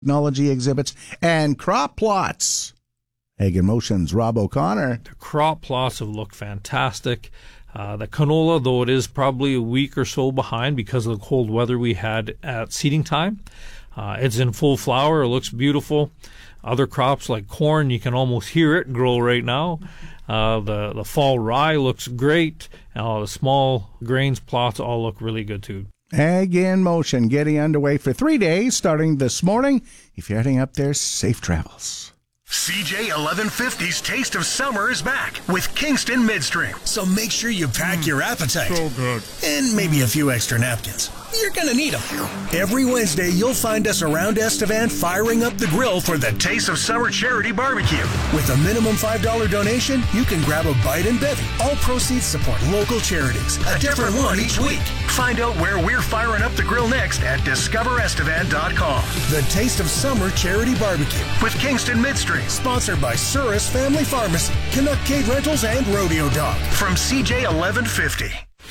technology exhibits, and crop plots. Ag in Motion's Rob O'Connor. The crop plots have looked fantastic. The canola, though it is probably a week or so behind because of the cold weather we had at seeding time, it's in full flower. It looks beautiful. Other crops like corn, you can almost hear it grow right now. The fall rye looks great. The small grains plots all look really good too. Ag in Motion getting underway for 3 days starting this morning. If you're heading up there, safe travels. CJ 1150's Taste of Summer is back with Kingston Midstream. So make sure you pack your appetite. So good. And maybe a few extra napkins. You're going to need them. Every Wednesday, you'll find us around Estevan firing up the grill for the Taste of Summer Charity Barbecue. With a minimum $5 donation, you can grab a bite and bevy. All proceeds support local charities. A different one each week. Find out where we're firing up the grill next at discoverestevan.com. The Taste of Summer Charity Barbecue with Kingston Midstream. Sponsored by Surus Family Pharmacy, Canuck Cade Rentals, and Rodeo Dog. From CJ 1150.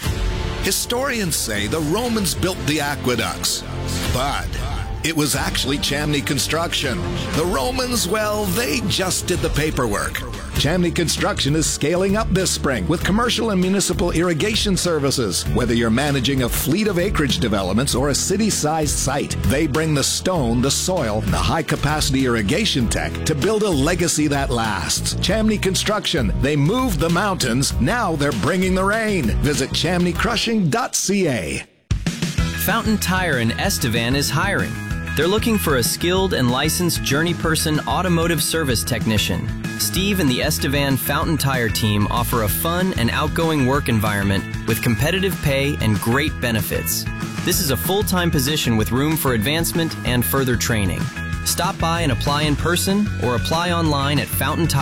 Historians say the Romans built the aqueducts, but it was actually Chamney Construction. The Romans, well, they just did the paperwork. Chamney Construction is scaling up this spring with commercial and municipal irrigation services. Whether you're managing a fleet of acreage developments or a city-sized site, they bring the stone, the soil, and the high-capacity irrigation tech to build a legacy that lasts. Chamney Construction, they moved the mountains, now they're bringing the rain. Visit chamneycrushing.ca. Fountain Tire in Estevan is hiring. They're looking for a skilled and licensed journeyperson automotive service technician. Steve and the Estevan Fountain Tire team offer a fun and outgoing work environment with competitive pay and great benefits. This is a full-time position with room for advancement and further training. Stop by and apply in person or apply online at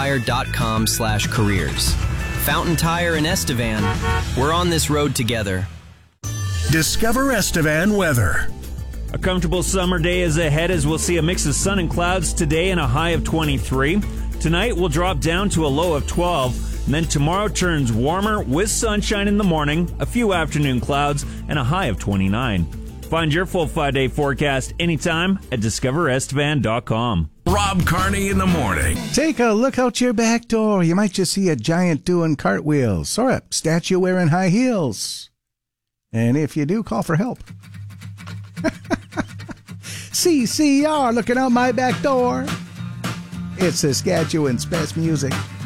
fountaintire.com/careers. Fountain Tire in Estevan. We're on this road together. Discover Estevan weather. A comfortable summer day is ahead as we'll see a mix of sun and clouds today and a high of 23. Tonight we'll drop down to a low of 12. And then tomorrow turns warmer with sunshine in the morning, a few afternoon clouds, and a high of 29. Find your full 5-day forecast anytime at discoverestevan.com. Rob Carney in the morning. Take a look out your back door. You might just see a giant doing cartwheels or a statue wearing high heels. And if you do, call for help. CCR looking out my back door. It's Saskatchewan's best music.